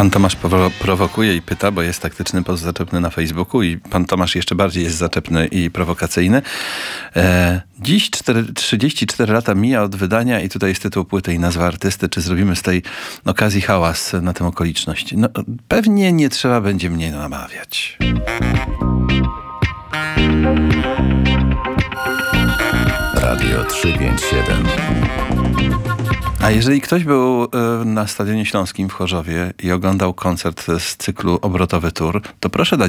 Pan Tomasz prowokuje i pyta, bo jest taktyczny post zaczepny na Facebooku i pan Tomasz jeszcze bardziej jest zaczepny i prowokacyjny. Dziś 34 lata mija od wydania i tutaj jest tytuł płyty i nazwa artysty. Czy zrobimy z tej okazji hałas na tę okoliczność? No, pewnie nie trzeba będzie mnie namawiać. Radio 357. A jeżeli ktoś był na Stadionie Śląskim w Chorzowie i oglądał koncert z cyklu Obrotowy Tour, to proszę dać